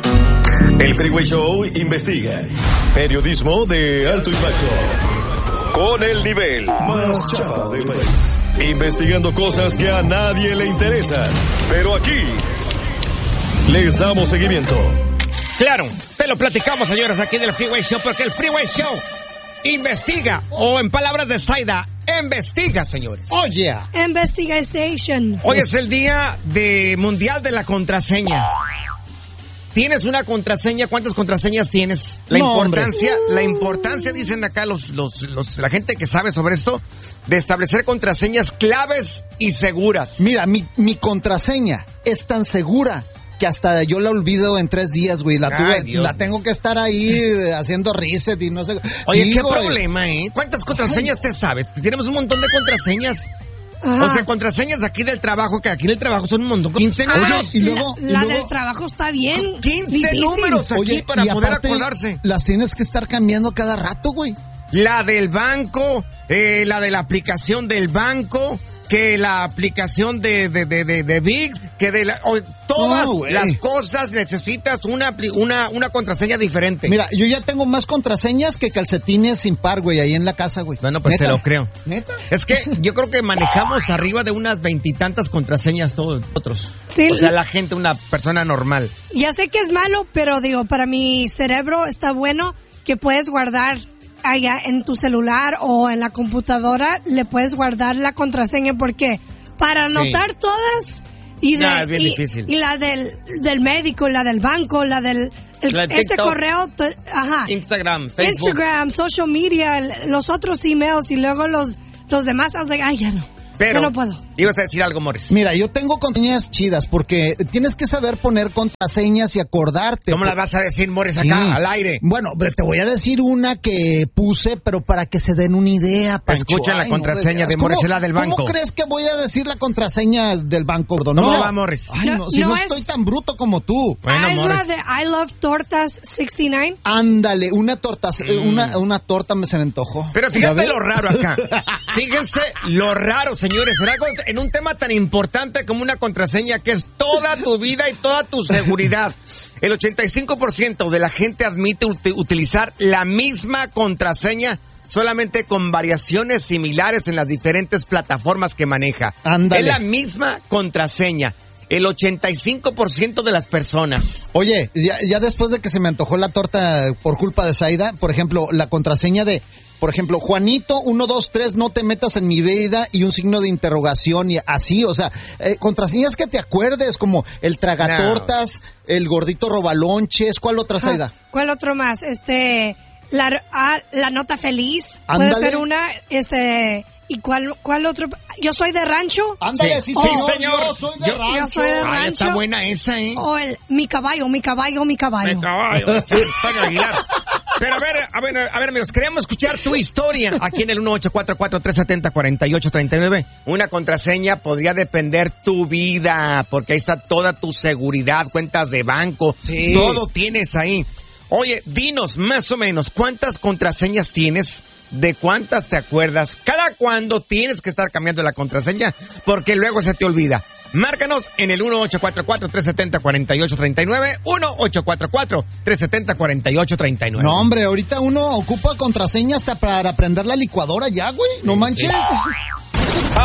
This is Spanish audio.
El Freeway Show investiga. Periodismo de alto impacto. Con el nivel más chafa del país. Investigando cosas que a nadie le interesan. Pero aquí les damos seguimiento. Claro, te lo platicamos, señores, aquí del Freeway Show, porque el Freeway Show investiga, o en palabras de Zaida, investiga, señores. Oh, yeah. Investigation. Hoy es el día mundial de la contraseña. ¿Tienes una contraseña? ¿Cuántas contraseñas tienes? La importancia, dicen acá la gente que sabe sobre esto, de establecer contraseñas claves y seguras. Mira, mi contraseña es tan segura que hasta yo la olvido en 3 días, güey. La tengo que estar ahí haciendo reset y no sé. Oye, sí, qué güey. Problema, ¿eh? ¿Cuántas contraseñas te sabes? Tenemos un montón de contraseñas. Ajá. O sea, contraseñas de aquí del trabajo, que aquí en el trabajo son un montón. 15 números. Y luego, la del trabajo está bien. 15 difícil. números aquí. Oye, para poder aparte, acordarse. Las tienes que estar cambiando cada rato, güey. La del banco, la de la aplicación del banco, que la aplicación de VIX, que de todas las cosas necesitas una contraseña diferente. Mira, yo ya tengo más contraseñas que calcetines sin par, güey, ahí en la casa, güey. Bueno, pues ¿Neta? te lo creo. ¿Neta? Es que yo creo que manejamos arriba de unas 20 y tantas contraseñas todos nosotros. Sí. O sea, la gente, una persona normal. Ya sé que es malo, pero digo, para mi cerebro está bueno que puedes guardar allá en tu celular o en la computadora, le puedes guardar la contraseña, porque para anotar todas y es bien difícil. Y la del médico, la del banco, la del correo, Instagram, Facebook, Instagram, social media, los otros emails y luego los demás, I was like, ya no. Pero yo no puedo. Ibas a decir algo, Morris. Mira, yo tengo contraseñas chidas porque tienes que saber poner contraseñas y acordarte. ¿Cómo las vas a decir, Morris, acá, al aire? Bueno, te voy a decir una que puse, pero para que se den una idea, Pancho. Escucha la contraseña de Morris, la del banco. ¿Cómo crees que voy a decir la contraseña del banco, gordo? ¿Cómo va, Morris? Ay, no estoy tan bruto como tú. Bueno, es Morris. la de I Love Tortas 69. Ándale, una torta, una torta se me antojó. Pero fíjate lo raro acá. Fíjense lo raro, señores. Será en un tema tan importante como una contraseña, que es toda tu vida y toda tu seguridad. El 85% de la gente admite utilizar la misma contraseña, solamente con variaciones similares en las diferentes plataformas que maneja. Ándale. Es la misma contraseña. El 85% de las personas. Oye, ya después de que se me antojó la torta por culpa de Zaida, por ejemplo, la contraseña de, por ejemplo, Juanito, 1, 2, 3, no te metas en mi vida, y un signo de interrogación, y así, o sea, contraseñas que te acuerdes, como el tragatortas, el gordito robalonches. ¿Cuál otra, Zaida? ¿Cuál otro más? La nota feliz. Ándale. Puede ser una, ¿y cuál otro? Yo soy de rancho. Ándale, sí, señor. Yo soy de rancho. Yo soy de rancho. Está buena esa, ¿eh? O mi caballo. Mi caballo. Toño Aguilar. Pero a ver, amigos, queremos escuchar tu historia aquí en el 1844-370-4839. Una contraseña podría depender tu vida, porque ahí está toda tu seguridad, cuentas de banco, todo tienes ahí. Oye, dinos más o menos, ¿cuántas contraseñas tienes? ¿De cuántas te acuerdas? ¿Cada cuándo tienes que estar cambiando la contraseña? Porque luego se te olvida. Márcanos en el 1844-370-4839, 1844-370-4839. No, hombre, ahorita uno ocupa contraseña hasta para prender la licuadora ya, güey. No manches.